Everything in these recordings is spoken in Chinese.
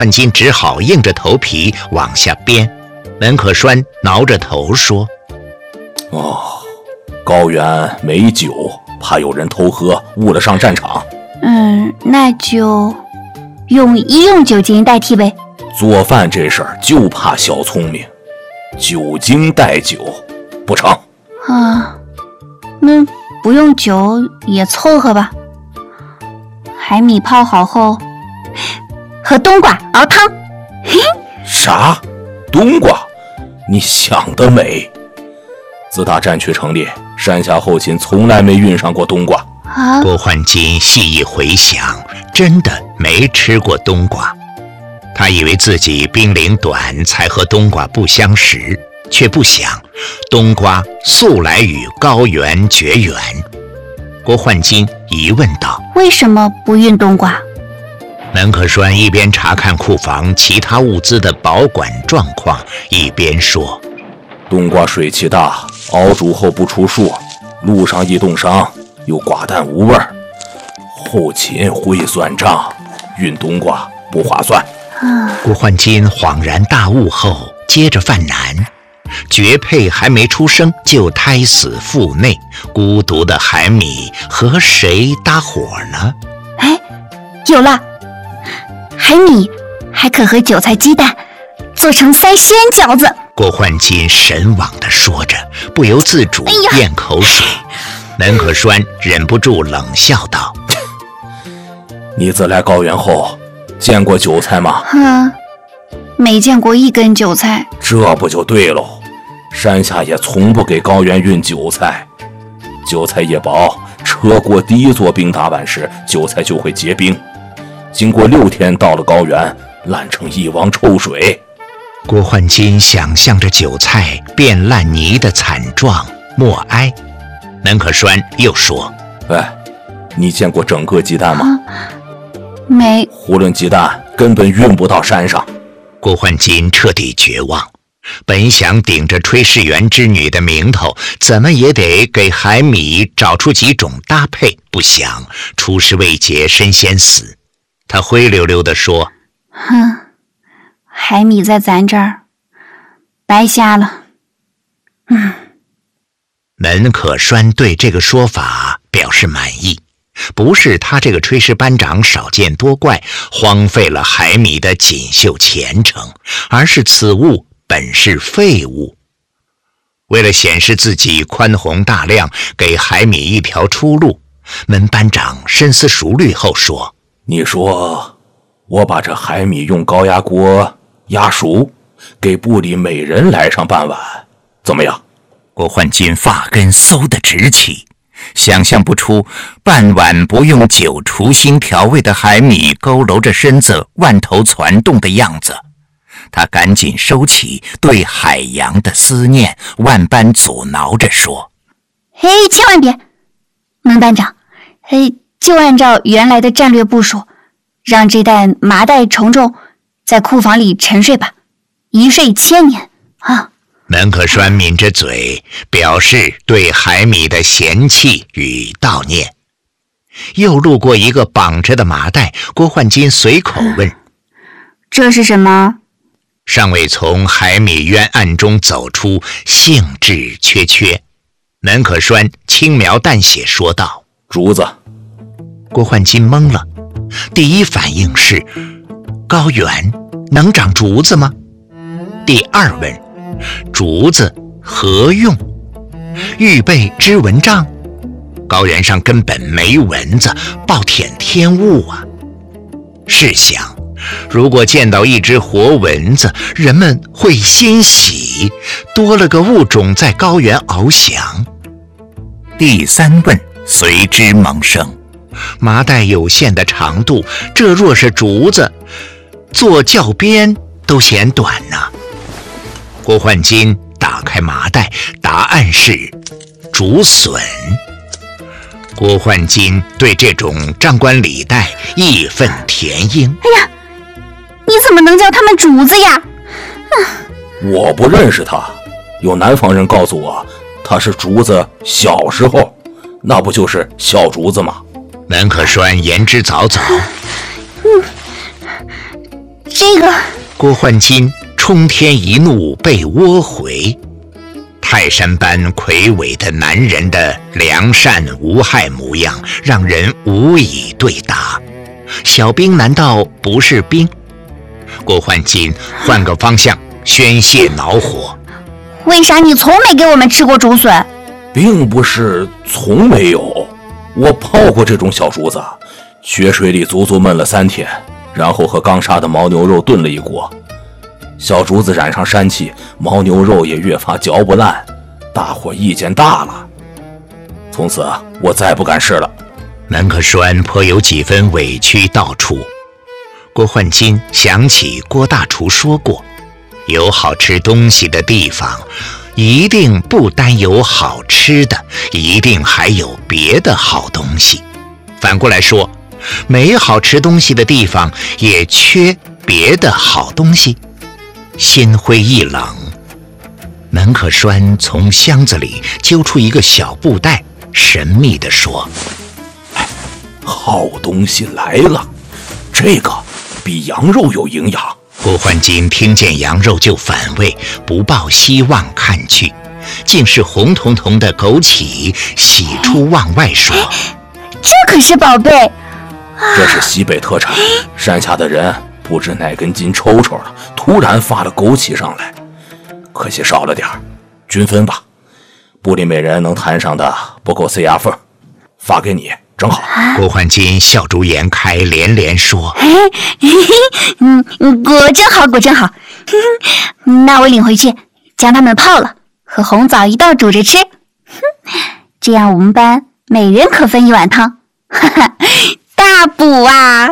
万金只好硬着头皮往下编。门可栓挠着头说： 高原没酒，怕有人偷喝误了上战场。 那就用医用酒精代替呗。 做饭这事儿就怕小聪明，酒精代酒不成。 那不用酒也凑合吧。海米泡好后和冬瓜熬汤。 啥？冬瓜？你想得美！自打战区成立，山下后勤从来没运上过冬瓜。 郭焕金细一回想，真的没吃过冬瓜。他以为自己兵龄短才和冬瓜不相识，却不想冬瓜素来与高原绝缘。郭焕金疑问道： 为什么不运冬瓜？ 门可栓一边查看库房其他物资的保管状况，一边说： 冬瓜水气大，熬煮后不出数，路上易冻伤，又寡淡无味儿，后勤会算账，运冬瓜不划算。 郭焕金恍然大悟后，接着犯难。绝配还没出生就胎死腹内，孤独的海米和谁搭伙呢？ 有了！海米还可和韭菜鸡蛋做成3鲜饺子。 郭焕金神往地说着，不由自主咽口水。门可栓忍不住冷笑道： 你自来高原后见过韭菜吗？ 没见过一根韭菜。 这不就对喽，山下也从不给高原运韭菜。韭菜叶薄，车过第一座冰打板时，韭菜就会结冰，经过6天到了高原，烂成一汪臭水。 郭焕金想象着韭菜变烂泥的惨状，默哀。门可栓又说： 你见过整个鸡蛋吗？ 没。 囫囵鸡蛋根本运不到山上。 郭焕金彻底绝望，本想顶着炊事员之女的名头，怎么也得给海米找出几种搭配，不想出师未捷身先死。他灰溜溜地说： 海米在咱这儿白瞎了。 门可栓对这个说法表示满意，不是他这个炊事班长少见多怪，荒废了海米的锦绣前程，而是此物本是废物。为了显示自己宽宏大量，给海米一条出路，门班长深思熟虑后说： 你说我把这海米用高压锅压熟，给部里每人来上半碗，怎么样？ 郭焕金发根嗖地直起，想象不出半碗不用酒除腥调味的海米佝偻着身子万头攒动的样子。他赶紧收起对海洋的思念，万般阻挠着说： 千万别！门班长，就按照原来的战略部署，让这袋麻袋虫虫在库房里沉睡吧，一睡1000年啊！ 门可栓抿着嘴，表示对海米的嫌弃与悼念。又路过一个绑着的麻袋，郭焕金随口问： 这是什么？ 尚未从海米冤案中走出，兴致缺缺。门可栓轻描淡写说道： 竹子。 郭焕金懵了，第一反应是高原能长竹子吗？第二问，竹子何用？预备织蚊帐？高原上根本没蚊子，暴殄天物啊！试想，如果见到一只活蚊子，人们会欣喜，多了个物种在高原翱翔。第三问随之萌生，麻袋有限的长度，这若是竹子，做教鞭都嫌短呢。郭焕金打开麻袋，答案是竹笋。郭焕金对这种张冠李戴义愤填膺。 你怎么能叫他们竹子呀？ 我不认识他，有南方人告诉我他是竹子小时候，那不就是小竹子吗？ 门可栓言之凿凿。 这个…… 郭焕金冲天一怒被窝回。泰山般魁伟的男人的良善无害模样，让人无以对答。小兵难道不是兵？郭焕金换个方向宣泄恼火。 为啥你从没给我们吃过竹笋？ 并不是从没有，我泡过这种小竹子，血水里足足焖了3天，然后和刚杀的牦牛肉炖了一锅。小竹子染上膻气，牦牛肉也越发嚼不烂，大伙意见大了。从此我再不敢试了。 门可栓颇有几分委屈道出。郭焕金想起郭大厨说过，有好吃东西的地方，一定不单有好吃的，一定还有别的好东西。反过来说，没好吃东西的地方，也缺别的好东西。心灰意冷，门可栓从箱子里揪出一个小布袋，神秘地说： 好东西来了，这个比羊肉有营养。 郭焕金听见羊肉就反胃，不抱希望看去，竟是红彤彤的枸杞，喜出望外说： 这可是宝贝， 这是西北特产，山下的人不知哪根筋抽抽了，突然发了枸杞上来，可惜少了点儿，均分吧。部里每人能摊上的不够塞牙缝，发给你正好。 郭焕金笑逐颜开，连连说： 果真好，果真好。那我领回去，将它们泡了，和红枣一道煮着吃。这样我们班每人可分1碗汤，大补啊！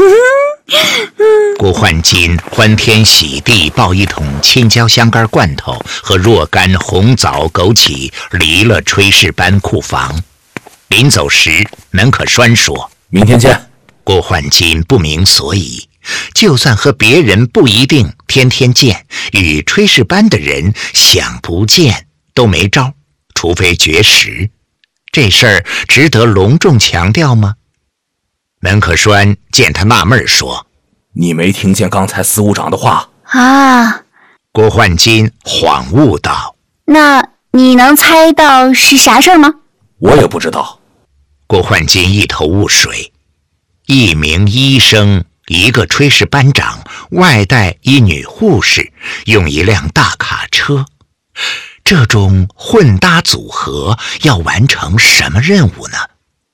郭焕金欢天喜地抱一桶青椒香干罐头和若干红枣枸杞离了炊事班库房。临走时，门可栓说： 明天见。 郭焕金不明所以，就算和别人不一定天天见，与炊事班的人想不见都没招，除非绝食。这事儿值得隆重强调吗？门可栓见他纳闷说： 你没听见刚才司务长的话啊？ 郭焕金恍悟道： 那你能猜到是啥事儿吗？ 我也不知道。 郭焕金一头雾水，一名医生，一个炊事班长，外带一女护士，用一辆大卡车，这种混搭组合要完成什么任务呢？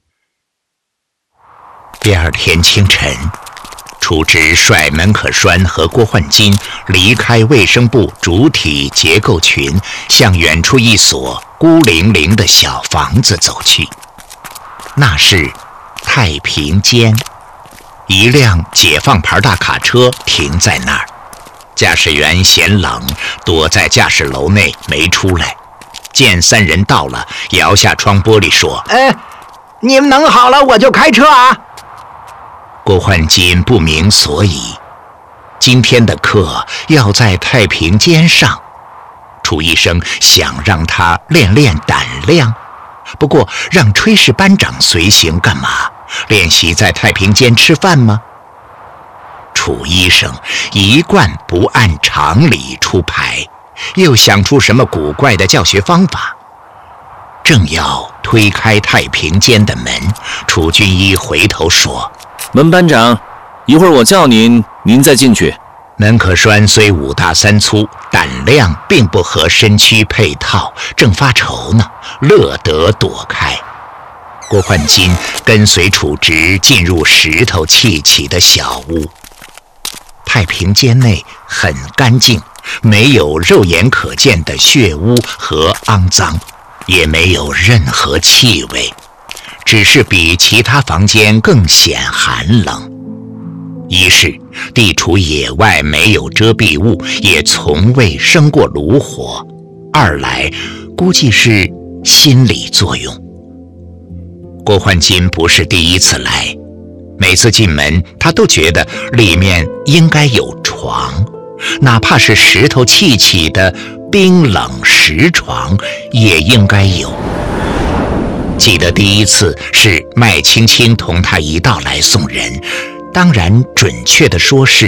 第二天清晨，处职率门可栓和郭焕金离开卫生部主体结构群，向远处一所孤零零的小房子走去。那是太平间，一辆解放牌大卡车停在那儿，驾驶员嫌冷，躲在驾驶楼内没出来。见3人到了，摇下窗玻璃说： 你们弄好了我就开车啊。 郭焕金不明所以，今天的课要在太平间上，楚医生想让他练练胆量，不过让炊事班长随行干嘛？练习在太平间吃饭吗？楚医生一贯不按常理出牌，又想出什么古怪的教学方法？正要推开太平间的门，楚军医回头说： 门班长，一会儿我叫您，您再进去。 门可栓虽5大3粗，胆量并不合身躯配套，正发愁呢，乐得躲开。郭焕金跟随楚职进入石头砌起的小屋。太平间内很干净，没有肉眼可见的血污和肮脏，也没有任何气味，只是比其他房间更显寒冷。一是地处野外，没有遮蔽物，也从未生过炉火；二来估计是心理作用。郭焕金不是第一次来，每次进门他都觉得里面应该有床，哪怕是石头砌起的冰冷石床也应该有。记得第一次是麦青青同他一道来送人，当然准确的说是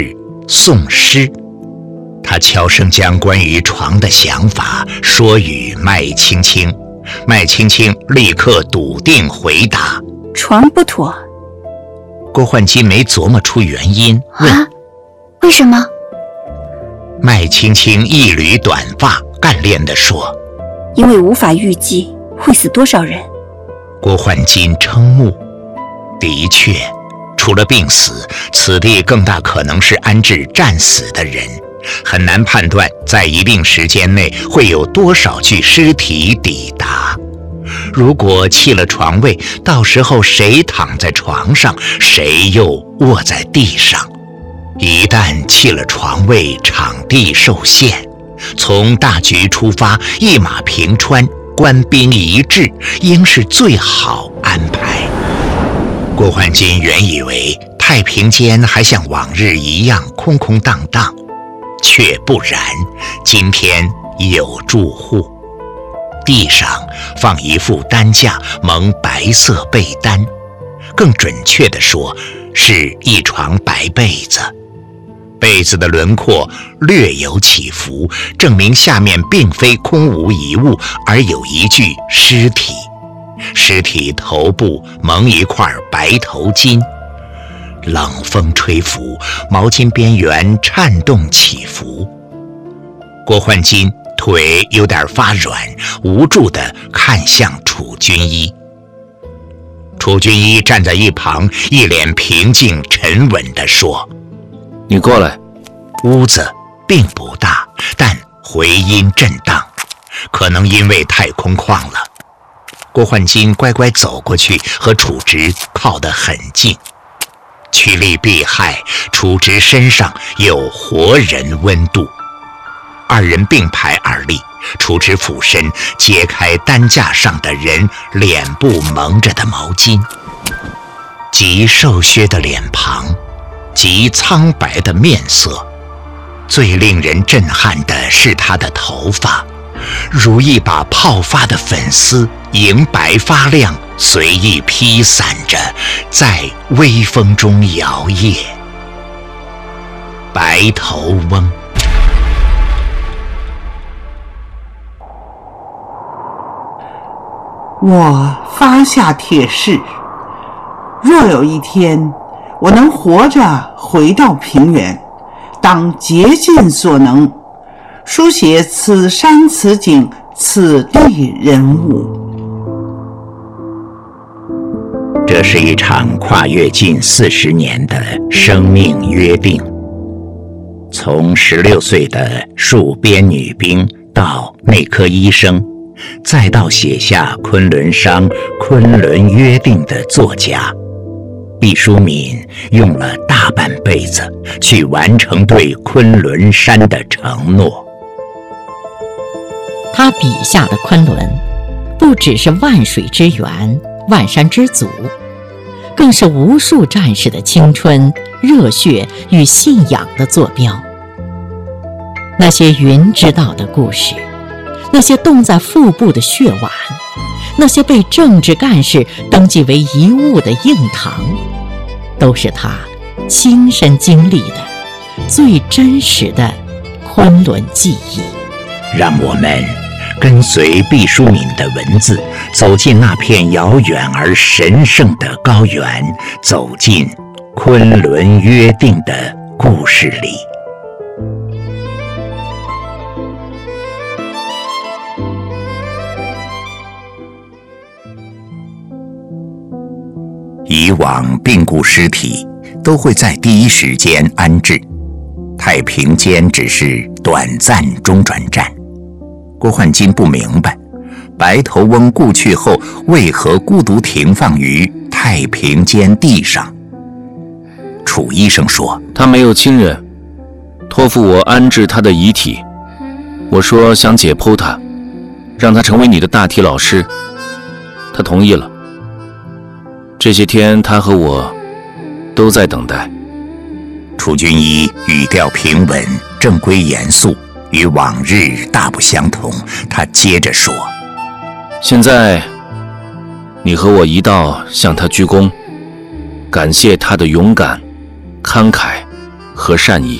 宋诗。他悄声将关于床的想法说与麦青青，麦青青立刻笃定回答： 床不妥。 郭焕基没琢磨出原因，问： 啊，为什么？ 麦青青一缕短发，干练地说： 因为无法预计会死多少人。 郭焕金瞠目，的确，除了病死，此地更大可能是安置战死的人，很难判断在一定时间内会有多少具尸体抵达。如果弃了床位，到时候谁躺在床上，谁又卧在地上？一旦弃了床位，场地受限，从大局出发，一马平川，官兵一致，应是最好安排。郭焕金原以为太平间还像往日一样空空荡荡，却不然，今天有住户。地上放一副担架，蒙白色被单，更准确地说，是一床白被子。被子的轮廓略有起伏，证明下面并非空无一物，而有一具尸体。尸体头部蒙一块白头巾，冷风吹拂，毛巾边缘颤动起伏。郭焕金腿有点发软，无助地看向楚军医。楚军医站在一旁，一脸平静沉稳地说： 你过来。 屋子并不大，但回音震荡，可能因为太空旷了。郭焕金乖乖走过去，和楚直靠得很近。趋利避害，楚直身上有活人温度。二人并排而立，楚直俯身揭开担架上的人脸部蒙着的毛巾，极瘦削的脸庞，极苍白的面色。最令人震撼的是他的头发，如一把泡发的粉丝，银白发亮，随意披散着，在微风中摇曳。白头翁。 我发下帖誓，若有一天我能活着回到平原，当竭尽所能书写此山此景此地人物。 这是一场跨越近40年的生命约定，从16岁的戍边女兵到内科医生，再到写下昆仑商、昆仑约定的作家，毕淑敏用了大半辈子去完成对昆仑山的承诺。 他笔下的昆仑，不只是万水之源、万山之祖，更是无数战士的青春、热血与信仰的坐标。那些云知道的故事，那些冻在腹部的血碗，那些被政治干事登记为遗物的硬糖，都是他亲身经历的最真实的昆仑记忆。 让我们跟随毕淑敏的文字，走进那片遥远而神圣的高原，走进昆仑约定的故事里。以往病故尸体都会在第一时间安置，太平间只是短暂中转站。郭焕金不明白，白头翁故去后为何孤独停放于太平间地上。楚医生说， 他没有亲人，托付我安置他的遗体。我说想解剖他，让他成为你的大体老师，他同意了。这些天他和我都在等待。 楚军医语调平稳，正规严肃，与往日大不相同。他接着说， 现在你和我一道向他鞠躬，感谢他的勇敢、慷慨和善意。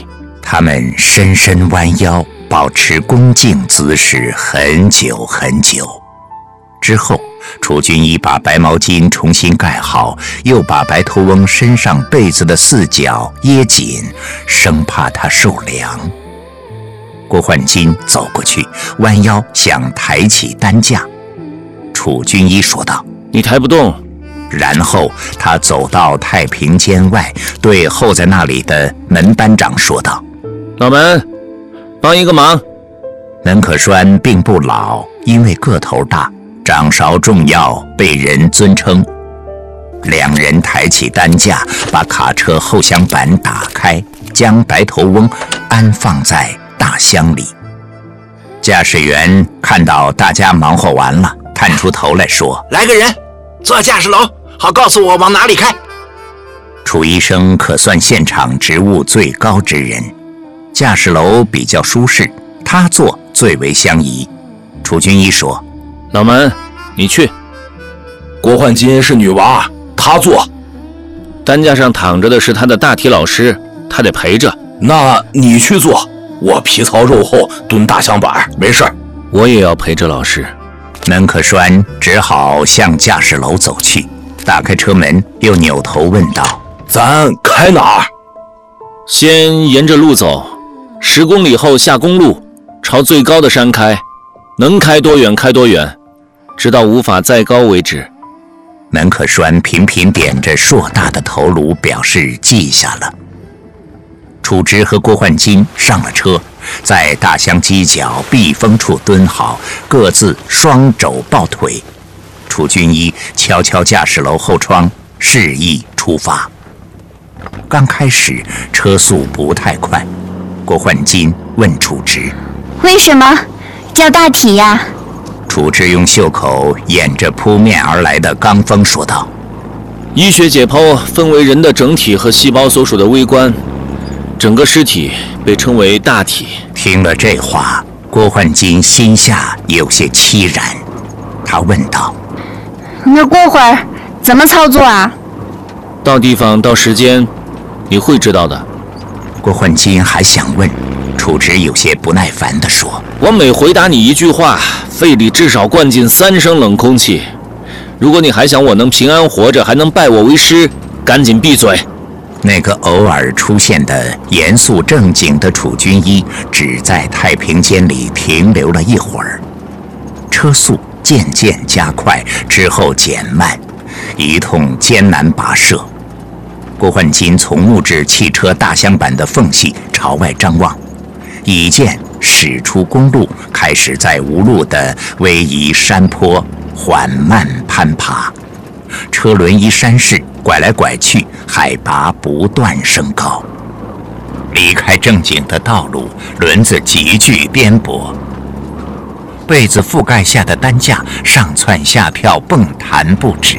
他们深深弯腰，保持恭敬姿势很久很久。之后，楚军医把白毛巾重新盖好，又把白头翁身上被子的四角掖紧，生怕他受凉。郭焕金走过去，弯腰想抬起担架。楚军医说道：“ 你抬不动。” 然后他走到太平间外，对候在那里的门班长说道：“ 老门，帮一个忙。” 门可栓并不老，因为个头大，掌勺重要，被人尊称。两人抬起担架，把卡车后厢板打开，将白头翁安放在大箱里。驾驶员看到大家忙活完了，探出头来说：“ 来个人，坐驾驶楼，好告诉我往哪里开。” 楚医生可算现场职务最高之人，驾驶楼比较舒适，他坐最为相宜。楚军医说：“ 老门，你去。 郭焕金是女娃，她坐。 担架上躺着的是他的大体老师，他得陪着。 那你去坐，我皮糙肉厚，蹲大箱板，没事。 我也要陪着老师。” 门可栓只好向驾驶楼走去，打开车门，又扭头问道：“ 咱开哪儿？”“ 先沿着路走，10公里后下公路，朝最高的山开，能开多远开多远，直到无法再高为止。” 门可栓频频点着硕大的头颅，表示记下了。楚直和郭焕金上了车，在大箱犄角避风处蹲好，各自双肘抱腿。楚军医敲敲驾驶楼后窗，示意出发。刚开始车速不太快，郭焕金问楚直：“ 为什么叫大体呀？” 楚直用袖口掩着扑面而来的罡风说道：“ 医学解剖分为人的整体和细胞所属的微观，整个尸体被称为大体。” 听了这话，郭焕金心下有些凄然，他问道：“ 那过会儿怎么操作啊？”“ 到地方到时间，你会知道的。” 郭焕金还想问，楚直有些不耐烦地说：“ 我每回答你一句话，肺里至少灌进3升冷空气。如果你还想我能平安活着，还能拜我为师，赶紧闭嘴。” 那个偶尔出现的严肃正经的楚军医只在太平间里停留了一会儿，车速渐渐加快，之后减慢，一通艰难跋涉。郭焕金从木质汽车大箱板的缝隙朝外张望，已见驶出公路，开始在无路的逶迤山坡缓慢攀爬。车轮依山势拐来拐去，海拔不断升高。离开正经的道路，轮子急剧颠簸，被子覆盖下的担架上蹿下跳，蹦弹不止。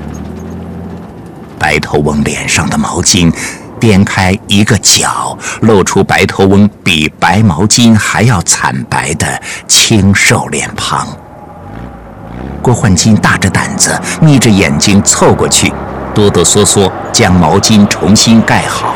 白头翁脸上的毛巾颠开一个角，露出白头翁比白毛巾还要惨白的清瘦脸庞。郭焕金大着胆子，眯着眼睛凑过去，哆哆嗦嗦将毛巾重新盖好。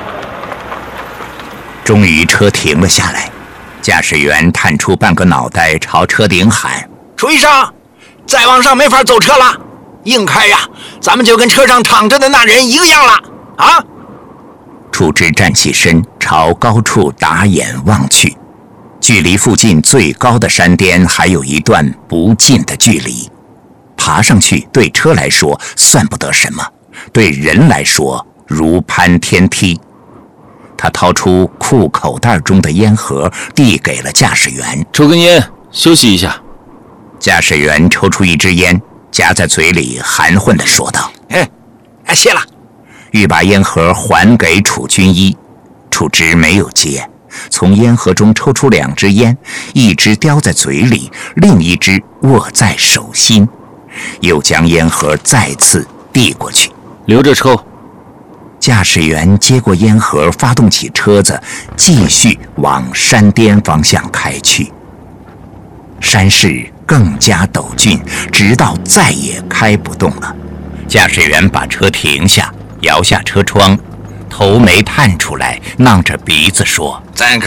终于车停了下来，驾驶员探出半个脑袋朝车顶喊：“ 楚医生，再往上没法走车了，硬开呀，咱们就跟车上躺着的那人一个样了啊！” 楚直站起身，朝高处打眼望去，距离附近最高的山巅还有一段不近的距离。爬上去对车来说算不得什么，对人来说如攀天梯。他掏出裤口袋中的烟盒，递给了驾驶员：“ 抽根烟，休息一下。” 驾驶员抽出一支烟，夹在嘴里，含混地说道：“ 谢了。” 欲把烟盒还给楚军医，楚直没有接，从烟盒中抽出2支烟，一支叼在嘴里，另一支握在手心，又将烟盒再次递过去：“ 留着抽。” 驾驶员接过烟盒，发动起车子，继续往山巅方向开去。山势更加陡峻，直到再也开不动了。驾驶员把车停下，摇下车窗， 头眉探出来，囔着鼻子说：“ 再看